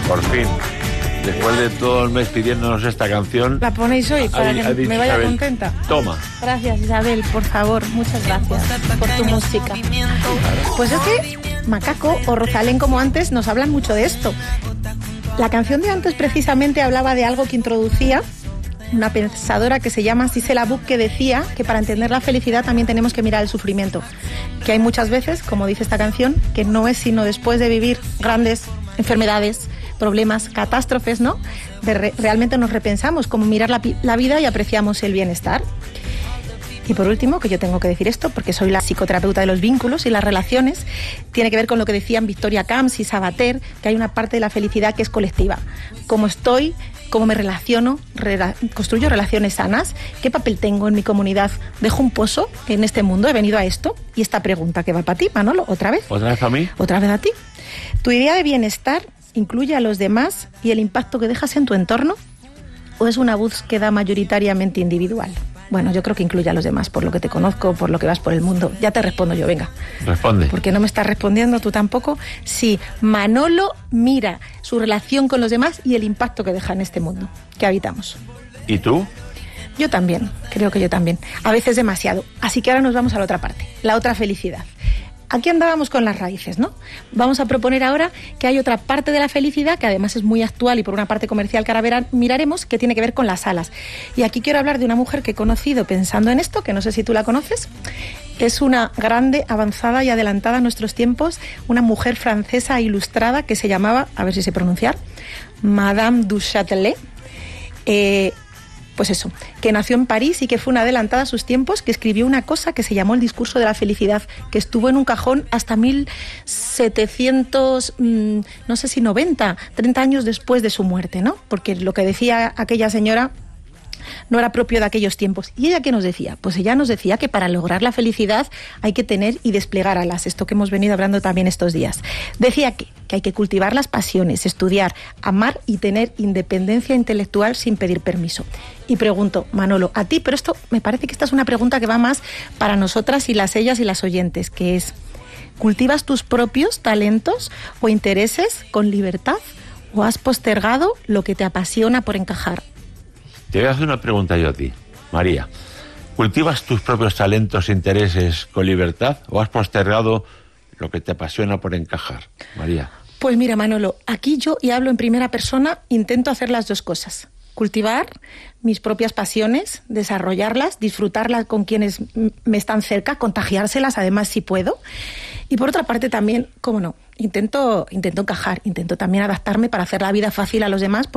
Por fin. Después de todo el mes pidiéndonos esta canción... La ponéis hoy para que me vaya Isabel, contenta. Toma. Gracias, Isabel, por favor. Muchas gracias por tu música. Pues es que Macaco o Rosalén, como antes, nos hablan mucho de esto. La canción de antes precisamente hablaba de algo que introducía una pensadora que se llama Sisela Buck, que decía que para entender la felicidad también tenemos que mirar el sufrimiento. Que hay muchas veces, como dice esta canción, que no es sino después de vivir grandes enfermedades, problemas, catástrofes, ¿no? Realmente nos repensamos cómo mirar la vida y apreciamos el bienestar. Y por último, que yo tengo que decir esto, porque soy la psicoterapeuta de los vínculos y las relaciones, tiene que ver con lo que decían Victoria Camps y Sabater, que hay una parte de la felicidad que es colectiva. Cómo estoy, cómo me relaciono, construyo relaciones sanas, qué papel tengo en mi comunidad, dejo un pozo en este mundo, he venido a esto. Y esta pregunta que va para ti, Manolo, ¿otra vez? ¿Otra vez a mí? Otra vez a ti. ¿Tu idea de bienestar incluye a los demás y el impacto que dejas en tu entorno? ¿O es una búsqueda mayoritariamente individual? Bueno, yo creo que incluye a los demás, por lo que te conozco, por lo que vas por el mundo. Ya te respondo yo, venga. Responde. Porque no me estás respondiendo, tú tampoco. Sí, Manolo mira su relación con los demás y el impacto que deja en este mundo que habitamos. ¿Y tú? Yo también, creo que yo también. A veces demasiado. Así que ahora nos vamos a la otra parte, la otra felicidad. Aquí andábamos con las raíces, ¿no? Vamos a proponer ahora que hay otra parte de la felicidad, que además es muy actual y por una parte comercial que ahora miraremos, que tiene que ver con las alas. Y aquí quiero hablar de una mujer que he conocido pensando en esto, que no sé si tú la conoces. Es una grande, avanzada y adelantada a nuestros tiempos, una mujer francesa ilustrada que se llamaba, a ver si sé pronunciar, Madame du Châtelet. Pues eso, que nació en París y que fue una adelantada a sus tiempos, que escribió una cosa que se llamó el discurso de la felicidad, que estuvo en un cajón hasta 1700, no sé si 90, 30 años después de su muerte, ¿no? Porque lo que decía aquella señora no era propio de aquellos tiempos. ¿Y ella qué nos decía? Pues ella nos decía que para lograr la felicidad hay que tener y desplegar alas, esto que hemos venido hablando también estos días. Decía que hay que cultivar las pasiones, estudiar, amar y tener independencia intelectual sin pedir permiso. Y pregunto, Manolo, a ti, pero esto me parece que esta es una pregunta que va más para nosotras y ellas y las oyentes, que es, ¿cultivas tus propios talentos o intereses con libertad o has postergado lo que te apasiona por encajar? Te voy a hacer una pregunta yo a ti, María. ¿Cultivas tus propios talentos e intereses con libertad o has postergado lo que te apasiona por encajar, María? Pues mira, Manolo, aquí yo, y hablo en primera persona, intento hacer las dos cosas. Cultivar mis propias pasiones, desarrollarlas, disfrutarlas con quienes me están cerca, contagiárselas además si puedo. Y por otra parte también, cómo no, intento encajar, intento también adaptarme para hacer la vida fácil a los demás.